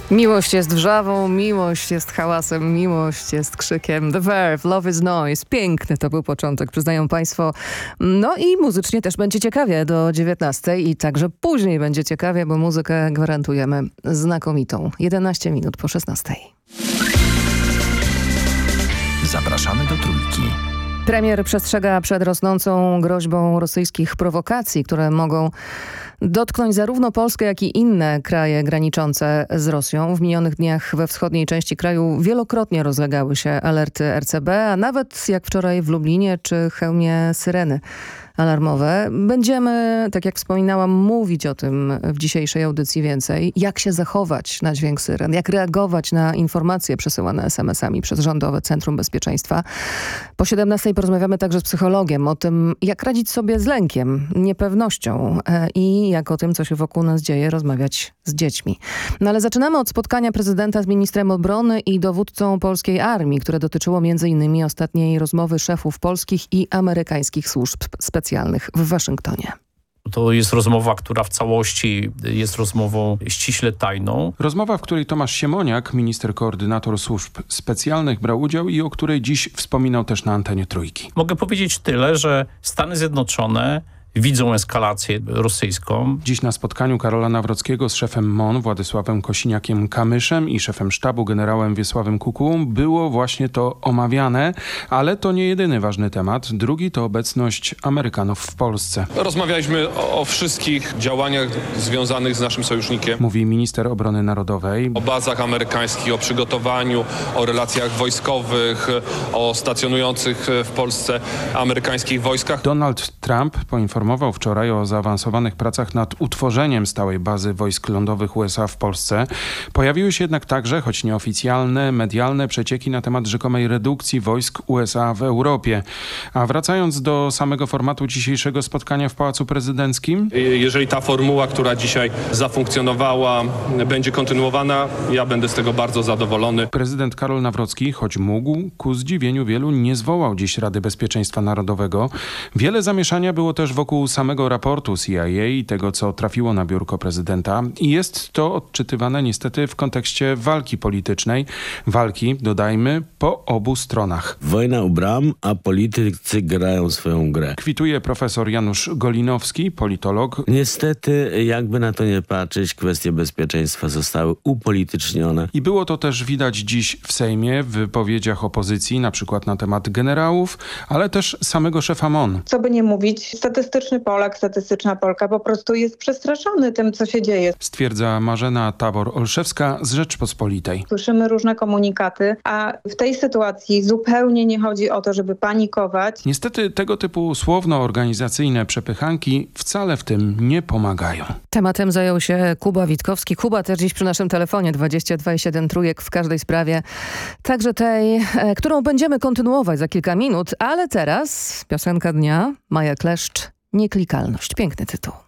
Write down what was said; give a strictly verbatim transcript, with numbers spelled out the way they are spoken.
Miłość jest wrzawą, miłość jest hałasem, miłość jest krzykiem. The Verve, Love is Noise. Piękny to był początek, przyznają państwo. No i muzycznie też będzie ciekawie do dziewiętnastej i także później będzie ciekawie, bo muzykę gwarantujemy znakomitą. jedenaście minut po szesnastej. Zapraszamy do Trójki. Premier przestrzega przed rosnącą groźbą rosyjskich prowokacji, które mogą dotknąć zarówno Polskę, jak i inne kraje graniczące z Rosją. W minionych dniach we wschodniej części kraju wielokrotnie rozlegały się alerty R C B, a nawet jak wczoraj w Lublinie czy Chełmie syreny alarmowe. Będziemy, tak jak wspominałam, mówić o tym w dzisiejszej audycji więcej. Jak się zachować na dźwięk syren, jak reagować na informacje przesyłane es em esami przez Rządowe Centrum Bezpieczeństwa. Po siedemnastej porozmawiamy także z psychologiem o tym, jak radzić sobie z lękiem, niepewnością e, i jak o tym, co się wokół nas dzieje, rozmawiać z dziećmi. No ale zaczynamy od spotkania prezydenta z ministrem obrony i dowódcą polskiej armii, które dotyczyło między innymi ostatniej rozmowy szefów polskich i amerykańskich służb specjalnych w Waszyngtonie. To jest rozmowa, która w całości jest rozmową ściśle tajną. Rozmowa, w której Tomasz Siemoniak, minister koordynator służb specjalnych, brał udział i o której dziś wspominał też na antenie Trójki. Mogę powiedzieć tyle, że Stany Zjednoczone widzą eskalację rosyjską. Dziś na spotkaniu Karola Nawrockiego z szefem M O N Władysławem Kosiniakiem-Kamyszem i szefem sztabu generałem Wiesławem Kukułą było właśnie to omawiane, ale to nie jedyny ważny temat. Drugi to obecność Amerykanów w Polsce. Rozmawialiśmy o, o wszystkich działaniach związanych z naszym sojusznikiem. Mówi minister obrony narodowej. O bazach amerykańskich, o przygotowaniu, o relacjach wojskowych, o stacjonujących w Polsce amerykańskich wojskach. Donald Trump poinformował Informował wczoraj o zaawansowanych pracach nad utworzeniem stałej bazy wojsk lądowych U S A w Polsce. Pojawiły się jednak także, choć nieoficjalne, medialne przecieki na temat rzekomej redukcji wojsk U S A w Europie. A wracając do samego formatu dzisiejszego spotkania w Pałacu Prezydenckim. Jeżeli ta formuła, która dzisiaj zafunkcjonowała, będzie kontynuowana, ja będę z tego bardzo zadowolony. Prezydent Karol Nawrocki, choć mógł, ku zdziwieniu wielu nie zwołał dziś Rady Bezpieczeństwa Narodowego. Wiele zamieszania było też wokół samego raportu C I A i tego, co trafiło na biurko prezydenta. I jest to odczytywane niestety w kontekście walki politycznej. Walki, dodajmy, po obu stronach. Wojna u bram, a politycy grają swoją grę. Kwituje profesor Janusz Golinowski, politolog. Niestety, jakby na to nie patrzeć, kwestie bezpieczeństwa zostały upolitycznione. I było to też widać dziś w Sejmie, w wypowiedziach opozycji, na przykład na temat generałów, ale też samego szefa M O N. Co by nie mówić, statystyczny Polak, statystyczna Polka po prostu jest przestraszony tym, co się dzieje. Stwierdza Marzena Tabor-Olszewska z Rzeczpospolitej. Słyszymy różne komunikaty, a w tej sytuacji zupełnie nie chodzi o to, żeby panikować. Niestety tego typu słowno-organizacyjne przepychanki wcale w tym nie pomagają. Tematem zajął się Kuba Witkowski. Kuba też dziś przy naszym telefonie dwadzieścia dwa i siedem trójek w każdej sprawie. Także tej, e, którą będziemy kontynuować za kilka minut, ale teraz piosenka dnia, Maja Kleszcz, Nieklikalność. Piękny tytuł.